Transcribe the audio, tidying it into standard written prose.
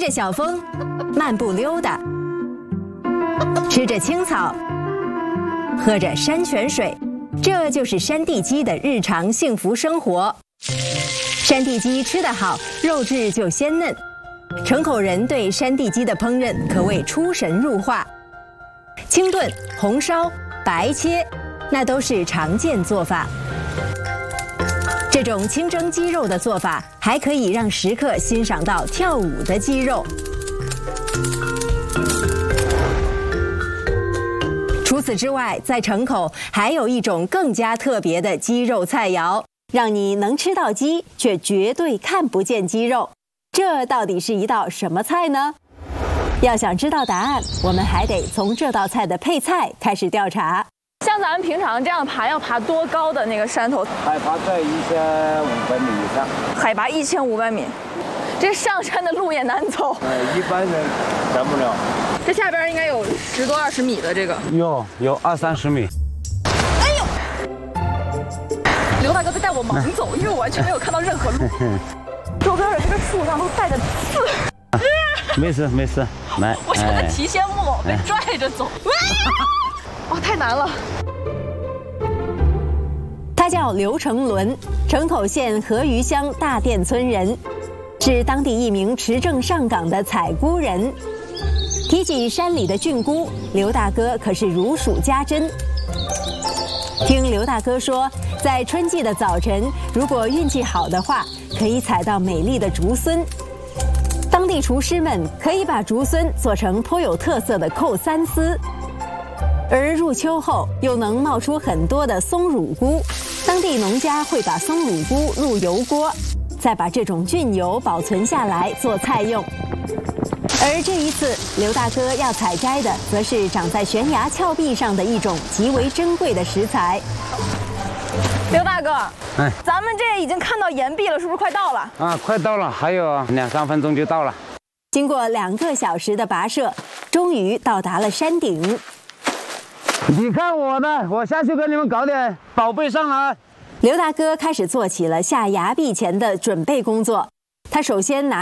着小风，漫步溜达，吃着青草，喝着山泉水，这就是山地鸡的日常幸福生活。山地鸡吃得好，肉质就鲜嫩。城口人对山地鸡的烹饪可谓出神入化，清炖、红烧、白切，那都是常见做法。这种清蒸鸡肉的做法，还可以让食客欣赏到跳舞的鸡肉。除此之外，在城口还有一种更加特别的鸡肉菜肴，让你能吃到鸡，却绝对看不见鸡肉。这到底是一道什么菜呢？要想知道答案，我们还得从这道菜的配菜开始调查。 像咱们平常这样爬，要爬多高的那个山头？ 海拔在1500米以上。 海拔1500米，这上山的路也难走。 一般人上不了。 这下边应该有10多20米的这个。 有20-30米。 哎呦！刘大哥在带我盲走，因为我完全没有看到任何路。周边的这个树上都带着刺。 没事，来。 我像个提线木偶被拽着走。哇，太难了。 他叫刘成伦，城口县河鱼乡大店村人，是当地一名持证上岗的采菇人。提起山里的菌菇，刘大哥可是如数家珍。听刘大哥说，在春季的早晨，如果运气好的话，可以采到美丽的竹荪。当地厨师们可以把竹荪做成颇有特色的扣三丝。而入秋后又能冒出很多的松乳菇，当地农家会把松乳菇入油锅，再把这种菌油保存下来做菜用。而这一次，刘大哥要采摘的，则是长在悬崖峭壁上的一种极为珍贵的食材。 刘大哥，咱们这已经看到岩壁了，是不是快到了？ 啊，快到了，还有2-3分钟就到了。 经过2个小时的跋涉，终于到达了山顶。 你看我的，我下去给你们搞点宝贝上来。 刘大哥开始做起了下崖壁前的准备工作。他首先拿